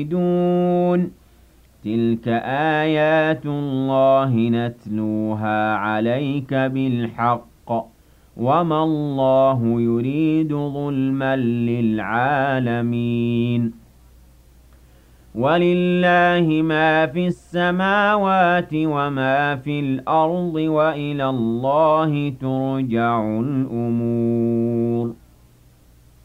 دون تلك آيات الله نتلوها عليك بالحق وما الله يريد ظلما للعالمين ولله ما في السماوات وما في الأرض وإلى الله ترجع الأمور